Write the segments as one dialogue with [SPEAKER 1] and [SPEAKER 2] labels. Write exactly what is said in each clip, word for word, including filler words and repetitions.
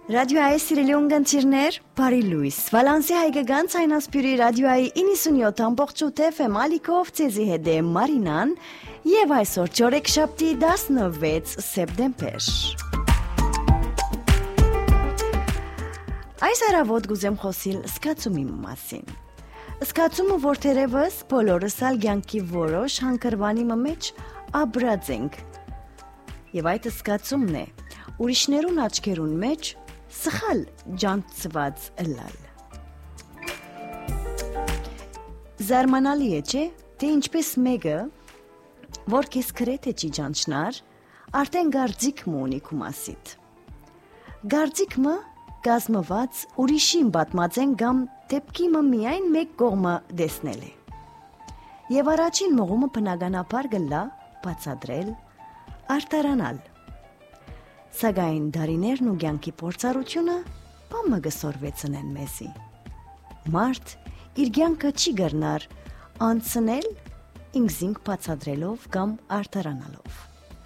[SPEAKER 1] Ռադիոյի սիրելի ունգընտիրներ, բարի լույս։ Վալանսի հայկական ցայնասպյուրի ռադիոյի իննսունյոթ ամբողջ Էֆ Էմ ալիքով ցեզի հետ է Մարինան եւ այսօր չորեքշաբթի տասնվեց սեպտեմբեր։ Այս առավոտ գուզեմ խոսիլ սկացումի մասին։ Սկացումը որ թերևս բոլորս ալ կյանքի որոշ հանգրվանի մեջ ապրած ենք։ Եվ այդ սկացումն է ուրիշներուն աչքերուն մեջ սխալ ջանցված ըլլալ։ Զարմանալի է, չէ, թե ինչպես մեկը, որ քեզ գրեթե չի ջանչնար, արդեն գարձիկ մունի քու մասիդ։ Գարձիկը գազմված ուրիշին պատմածեն կամ դեպքի մը միայն մեկ կողմը դեսնել է։ Եվ առաջին մողումը բնականաբար գլա բացադրել, արտարանալ։ Սակայն դարիներն ու կյանքի փորձառությունը բամը գսորվեցնեն մեզի։ Մարդ իր կյանքը չի գռնար անցնել ինքզինք բացադրելով կամ արտարանալով։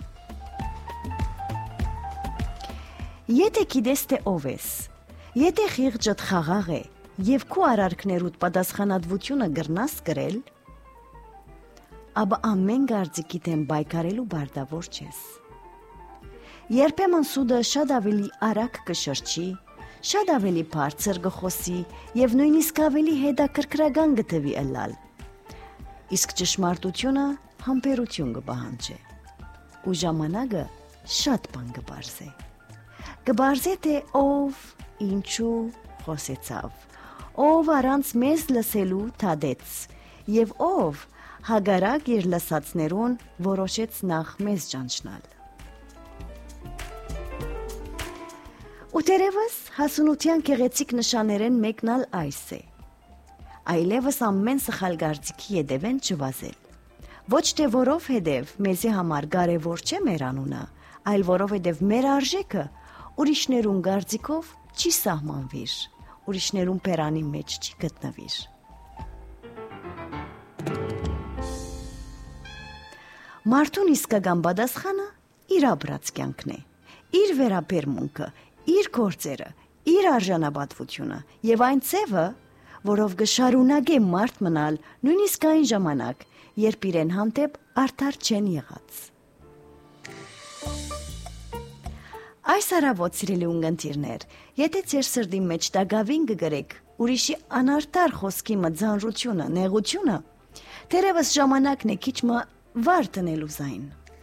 [SPEAKER 1] Եթե գիտես թե ով ես, եթե խիղճդ խաղաղ է եւ քու արարքներուդ պատասխանատվությունը գրնաս գրել, ապա ամեն գարձիկի դեմ բայկարելու բարդավոր չես։ Երբեմն սուդը շատ ավելի արագ կշրջի, շատ ավելի բարձր կխոսի եւ նույնիսկ ավելի հետաքրքրական կթվի ըլլալ։ Իսկ ճշմարտությունը համբերություն կպահանջի։ Ու ժամանակը շատ բան կբարձե։ Կբարձե թե ով, ինչու խոսեցավ, ով առանց մեզ լսելու թադեց եւ ով հագարակ իր լսածներուն որոշեց նախ մեզ ճանչնալ։ Ու դերևս հասունության գեղեցիկ նշաններեն մեկն ալ այս է։ Այլևս ամեն սխալ գարձիկի հետևեն չվազել։ Ոչ թե որովհետև մեզի համար կարևոր չէ մեր անունը, այլ որովհետև մեր արժեքը ուրիշներուն գարձիկով չի սահմանվիր, ուրիշներուն բերանի մեջ չի գտնվիր։ Մարդուն իսկական պատասխանը իր ապրած կյանքն է, իր վերաբերմունքը, իր գործերը, իր արժանապատվությունը եւ այն ցևը, որով գշարունակե մարդ մնալ նույնիսկ այն ժամանակ, երբ իրեն հանդեպ արդար չեն եղած։ Այս առավոտ սիրելի ունգընտիրներ, եթե ձեր սրտի մեջ դագավին կգրեք ուրիշի անարտար խոսքի մը ձանրությունը, նեղությունը, թերևս ժամանակն է քիչ մը վար տնելու զայն։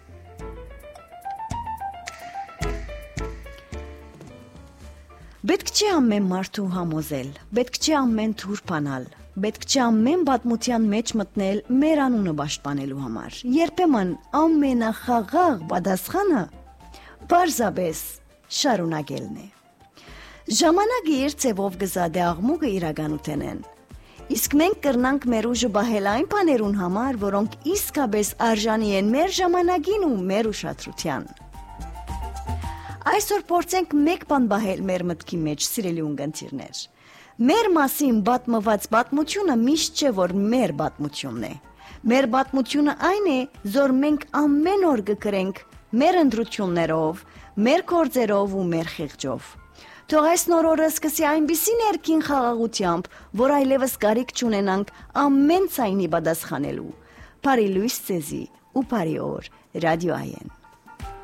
[SPEAKER 1] Պետք չէ ամեն մարդու համոզել, պետք չէ ամեն թուր բանալ, պետք չէ ամեն պատմության մեջ մտնել մեր անունը պաշտպանելու համար։ Երբեմն ամենախաղաղ պատասխանը պարզապես շարունակելն է։ Ժամանակը իր ցևով գզադե աղմուկը իրականութեն են։ Իսկ մենք կրնանք մեր ուժը բահել այն բաներուն համար, որոնք իսկապես արժանի են մեր ժամանակին ու մեր ուշադրության։ Այսօր փորձենք մեկ բան բահել մեր մտքի մեջ, սիրելի ունգընտիրներ։ Մեր մասին պատմված պատմությունը միշտ չէ, որ մեր պատմությունն է։ Մեր պատմությունը այն է, որ մենք ամեն օր կգրենք մեր ընտրություններով, մեր գործերով ու մեր խիղճով։ Թող այս նոր օրը սկսի այնպիսի ներքին խաղաղությամբ, որ այլևս կարիք չունենանք ամեն ցայնի պատասխանելու։ Բարի լույս ձեզի ու բարի օր, ռադիոյեն։